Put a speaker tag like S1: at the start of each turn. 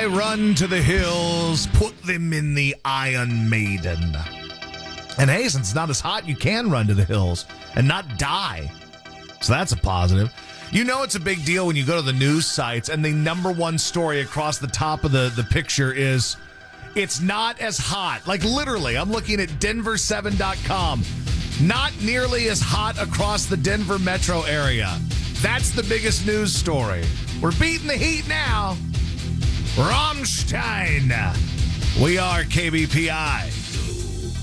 S1: I run to the hills, put them in the Iron Maiden. And hey, since it's not as hot, you can run to the hills and not die. So that's a positive. You know it's a big deal when you go to the news sites and the number one story across the top of the picture is, it's not as hot. Like literally, I'm looking at Denver7.com. Not nearly as hot across the Denver metro area. That's the biggest news story. We're beating the heat now. Rammstein. We are KBPI.